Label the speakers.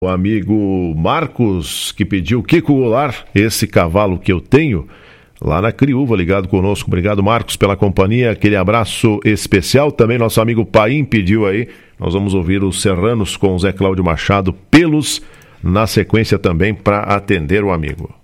Speaker 1: O amigo Marcos, que pediu Kiko Goulart, esse cavalo que eu tenho, lá na Criúva, ligado conosco. Obrigado, Marcos, pela companhia, aquele abraço especial. Também nosso amigo Paim pediu aí, nós vamos ouvir os Serranos com o Zé Cláudio Machado, Pelos, na sequência também para atender o amigo.